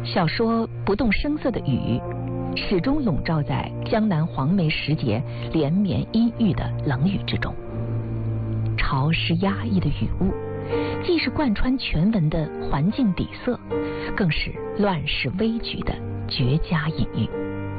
小说不动声色的雨，始终笼罩在江南黄梅时节连绵阴郁的冷雨之中。潮湿压抑的雨雾，既是贯穿全文的环境底色，更是乱世危局的绝佳隐喻。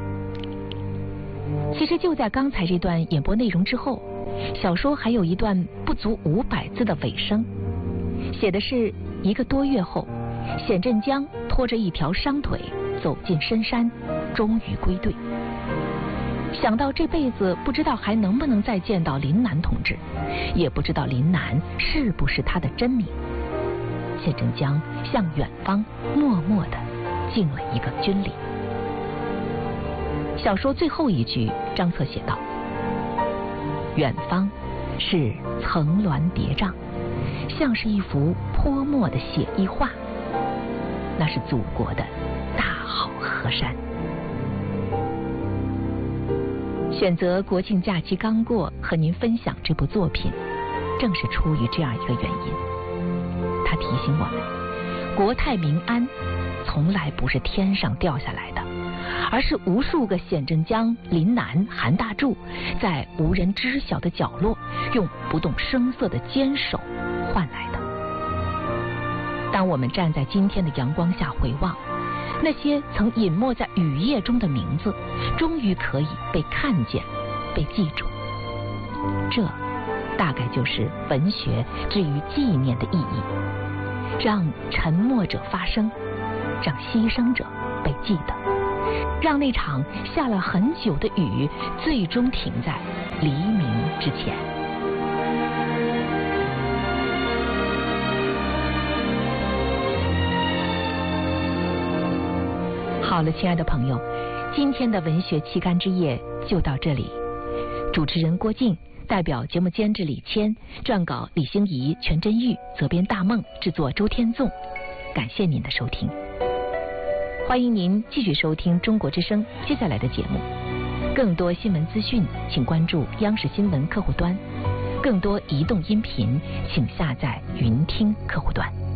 其实就在刚才这段演播内容之后，小说还有一段不足500字的尾声，写的是1个多月后，冼振江拖着一条伤腿走进深山，终于归队。想到这辈子不知道还能不能再见到林南同志，也不知道林南是不是他的真名，冼振江向远方默默地敬了一个军礼。小说最后一句，张策写道：远方是层峦叠嶂，像是一幅泼墨的写意画，那是祖国的大好河山。选择国庆假期刚过和您分享这部作品，正是出于这样一个原因。它提醒我们，国泰民安从来不是天上掉下来的，而是无数个冼振江、林南、韩大柱在无人知晓的角落，用不动声色的坚守换来的。当我们站在今天的阳光下回望，那些曾隐没在雨夜中的名字，终于可以被看见、被记住。这大概就是文学至于纪念的意义，让沉默者发声，让牺牲者被记得，让那场下了很久的雨最终停在黎明之前。好了，亲爱的朋友，今天的文学期刊之夜就到这里。主持人郭靖，代表节目监制李谦，撰稿李欣怡、全真玉，责编大梦，制作周天纵。感谢您的收听，欢迎您继续收听中国之声接下来的节目。更多新闻资讯，请关注央视新闻客户端；更多移动音频，请下载云听客户端。